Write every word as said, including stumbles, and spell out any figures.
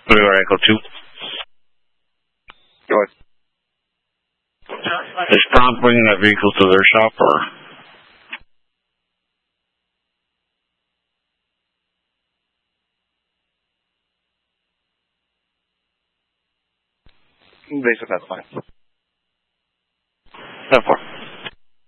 Blueberry Echo two. Go ahead. Is Prompt bringing that vehicle to their shop, or? They said that's fine. ten four.